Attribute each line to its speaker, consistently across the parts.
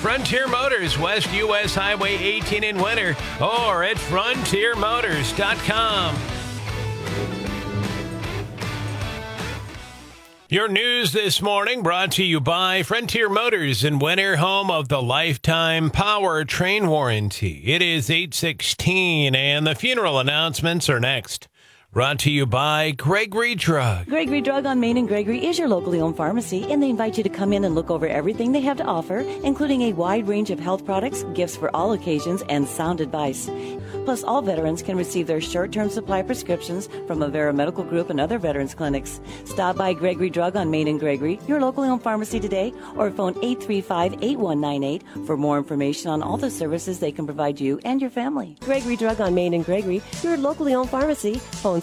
Speaker 1: Frontier Motors, West U.S. Highway 18 in Winter, or at frontiermotors.com. Your news this morning brought to you by Frontier Motors in Winter, home of the lifetime powertrain warranty. It is 8:16, and the funeral announcements are next. Brought to you by Gregory Drug.
Speaker 2: Gregory Drug on Main and Gregory is your locally owned pharmacy, and they invite you to come in and look over everything they have to offer, including a wide range of health products, gifts for all occasions, and sound advice. Plus, all veterans can receive their short-term supply prescriptions from Avera Medical Group and other veterans clinics. Stop by Gregory Drug on Main and Gregory, your locally owned pharmacy today, or phone 835-8198 for more information on all the services they can provide you and your family.
Speaker 3: Gregory Drug on Main and Gregory, your locally owned pharmacy. Phone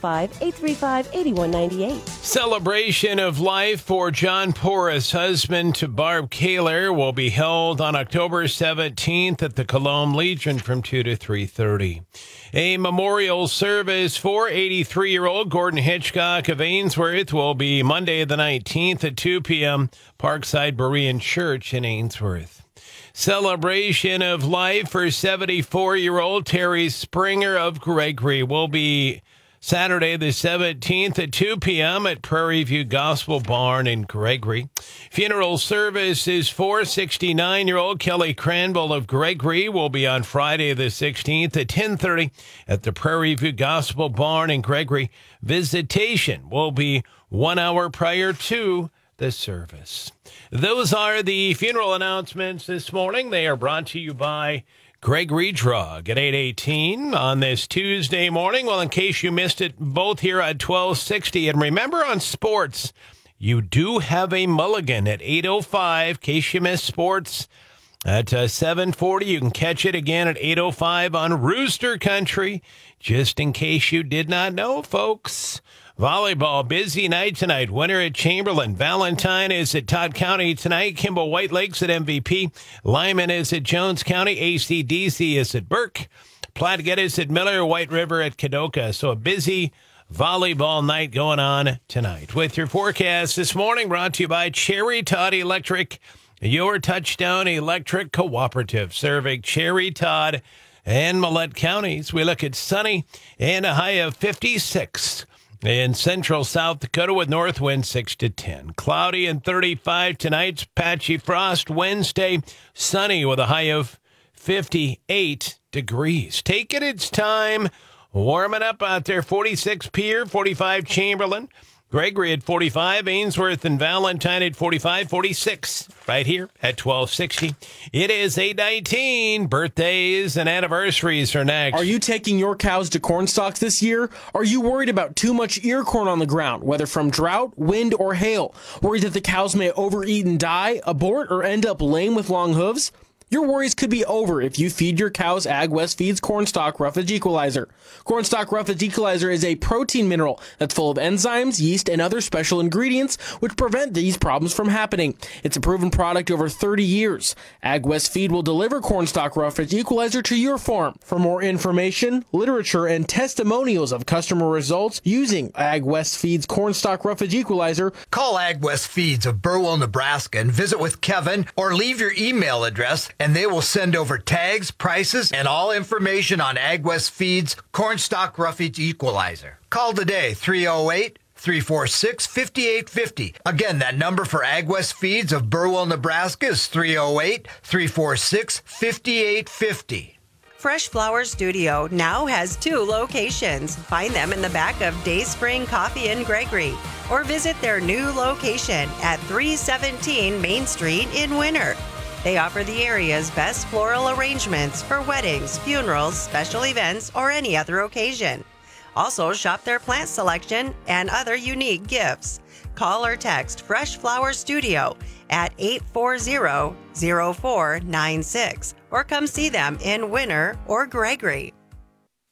Speaker 3: 605-835-8198.
Speaker 1: Celebration of life for John Porras, husband to Barb Kaler, will be held on October 17th at the Cologne Legion from 2 to 3:30. A memorial service for 83-year-old Gordon Hitchcock of Ainsworth will be Monday the 19th at 2 p.m. Parkside Berean Church in Ainsworth. Celebration of life for 74-year-old Terry Springer of Gregory will be Saturday the 17th at 2 p.m. at Prairie View Gospel Barn in Gregory. Funeral service is for 69-year-old Kelly Cranville of Gregory will be on Friday the 16th at 10:30 at the Prairie View Gospel Barn in Gregory. Visitation will be 1 hour prior to the service. Those are the funeral announcements this morning. They are brought to you by Gregory Drug at 8:18 on this Tuesday morning. Well, in case you missed it, both here at 1260. And remember, on sports, you do have a mulligan at 8:05. In case you missed sports at 7:40, you can catch it again at 8:05 on Rooster Country. Just in case you did not know, folks. Volleyball, busy night tonight. Winter at Chamberlain. Valentine is at Todd County tonight. Kimball White Lakes at MVP. Lyman is at Jones County. ACDC is at Burke. Platte Geddes at Miller. White River at Kadoka. So a busy volleyball night going on tonight. With your forecast this morning, brought to you by Cherry Todd Electric, your touchdown electric cooperative, serving Cherry Todd and Millette counties. We look at sunny and a high of 56. In central South Dakota with north wind 6 to 10. Cloudy and 35 tonight. Patchy frost Wednesday. Sunny with a high of 58 degrees. Taking its time. Warming up out there. 46 Pierre, 45 Chamberlain. Gregory at 45, Ainsworth and Valentine at 45, 46 right here at 1260. It is 8:19. Birthdays and anniversaries are next.
Speaker 4: Are you taking your cows to corn stalks this year? Are you worried about too much ear corn on the ground, whether from drought, wind, or hail? Worried that the cows may overeat and die, abort, or end up lame with long hooves? Your worries could be over if you feed your cows Ag West Feeds Cornstalk Roughage Equalizer. Cornstalk Roughage Equalizer is a protein mineral that's full of enzymes, yeast, and other special ingredients which prevent these problems from happening. It's a proven product over 30 years. Ag West Feed will deliver Cornstalk Roughage Equalizer to your farm. For more information, literature, and testimonials of customer results using Ag West Feeds Cornstalk Roughage Equalizer,
Speaker 5: call Ag West Feeds of Burwell, Nebraska, and visit with Kevin, or leave your email address, and they will send over tags, prices, and all information on Ag West Feeds Cornstalk Roughage Equalizer. Call today, 308-346-5850. Again, that number for Ag West Feeds of Burwell, Nebraska is 308-346-5850.
Speaker 6: Fresh Flower Studio now has 2 locations. Find them in the back of Day Spring Coffee in Gregory, or visit their new location at 317 Main Street in Winter. They offer the area's best floral arrangements for weddings, funerals, special events, or any other occasion. Also, shop their plant selection and other unique gifts. Call or text Fresh Flower Studio at 840-0496 or come see them in Winter or Gregory.